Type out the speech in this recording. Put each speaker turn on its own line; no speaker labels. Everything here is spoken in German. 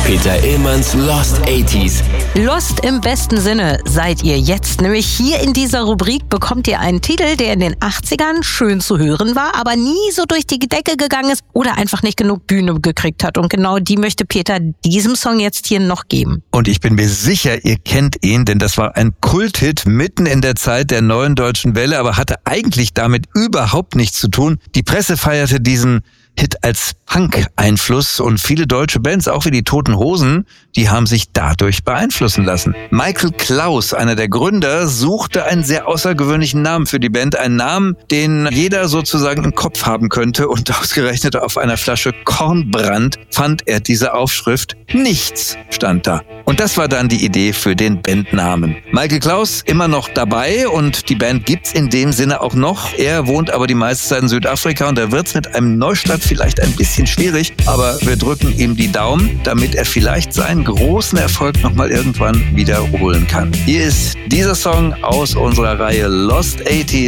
Peter Illmanns Lost 80s.
Lost im besten Sinne seid ihr jetzt. Nämlich hier in dieser Rubrik bekommt ihr einen Titel, der in den 80ern schön zu hören war, aber nie so durch die Decke gegangen ist oder einfach nicht genug Bühne gekriegt hat. Und genau die möchte Peter diesem Song jetzt hier noch geben.
Und ich bin mir sicher, ihr kennt ihn, denn das war ein Kulthit mitten in der Zeit der neuen deutschen Welle, aber hatte eigentlich damit überhaupt nichts zu tun. Die Presse feierte diesen Hit als Punk-Einfluss und viele deutsche Bands, auch wie die Toten Hosen, die haben sich dadurch beeinflussen lassen. Michael Klaus, einer der Gründer, suchte einen sehr außergewöhnlichen Namen für die Band, einen Namen, den jeder sozusagen im Kopf haben könnte, und ausgerechnet auf einer Flasche Kornbrand fand er diese Aufschrift. Nichts stand da. Und das war dann die Idee für den Bandnamen. Michael Klaus immer noch dabei und die Band gibt's in dem Sinne auch noch. Er wohnt aber die meiste Zeit in Südafrika und da wird's mit einem Neustart vielleicht ein bisschen schwierig, aber wir drücken ihm die Daumen, damit er vielleicht seinen großen Erfolg nochmal irgendwann wiederholen kann. Hier ist dieser Song aus unserer Reihe Lost 80s.